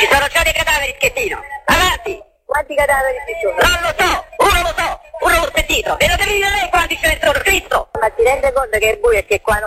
Ci sono già dei cadaveri, Schettino. Avanti. Quanti cadaveri ci sono? Non lo so, uno l'ho sentito. E lo devi dire lei quanti ce ne sono, Cristo. Ma ti rende conto che è buio e che qua